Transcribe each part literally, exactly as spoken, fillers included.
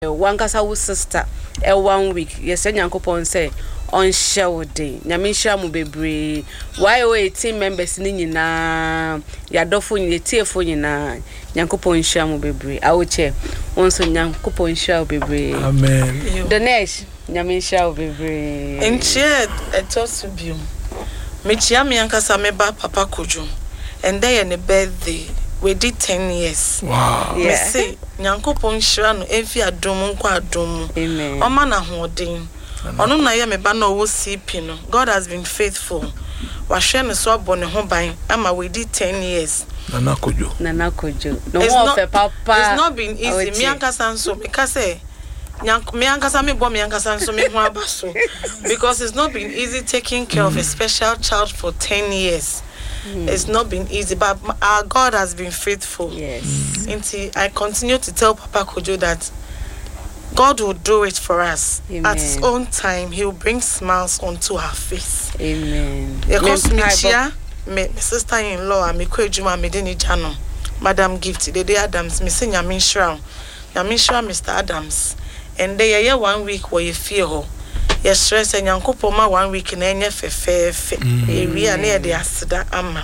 one kasa wo sister e one week yes Nyankopon say on show day nyamisha mu bebre why o eighteen members ni nyina ya dofo ni tiefo nyina Nyankopon sha mu bebre awoche wonso Nyankopon sha bebre amen the next nyamisha bebre enche etosubium mechia me ankasa meba papa kojo and then ne birthday we did ten years. Wow. Yeah. Me say Nyankopon hira no efi adom nko adom. Amen. Oma na hoden. Ono na ye me ba na wo C P no. God has been faithful. Wa hwe ne so abone ho ban ama we did ten years. Nana kojo. Nana kojo. No more for papa. It's not been easy. Me ankasa nso me ka say Nyank me ankasa me bo me ankasa nso me ho abaso. Because it's not been easy taking care mm. of a special child for ten years. Mm. It's not been easy, but our God has been faithful. Yes. Until I continue to tell Papa Kojo that God will do it for us. Amen. At his own time. He will bring smiles onto our face. Amen. Because me chia, me sister-in-law, me kwejuma me deni jano, Madam Gift, the day Adams, me say Nyamin Shroud, Nyamin Shroud, Mister Adams, and they are one week where you feel. Yes, stress and Yankopoma one week in any fair we are near the Asada Amam.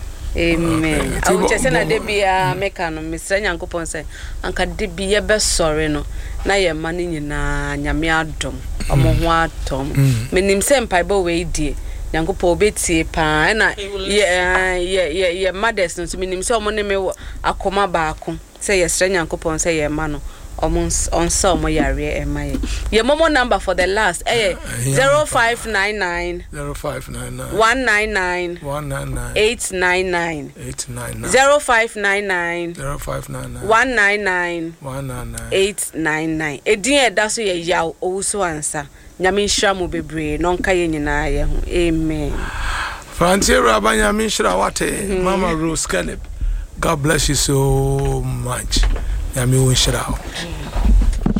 Amen. I would just say that they be a mechanic, Mister Yankopon say, and can they be a best sorry no? Na ye money in a Yamiadom, a Mohua Tom. Meaning same Bible way dear. Yankopo Betsy pa, and I, yeah, yeah, yeah, yeah, mothers, no, to mean so many me a coma back. Say yes, Yankopon say a man. Almost on some area and my your momo number for the last eh zero five nine nine zero five nine nine one nine nine one nine nine eight nine nine eight nine nine zero five nine nine zero five nine nine one nine nine one nine nine eight nine nine. Edin e da so ye yaw owuso ansa nyame nhira mo bebre no nka ye nyina ye ho amen. Frontier Rabba nyame nhira wate Mama Rose Caleb, God bless you so much. Nyame wo nhira.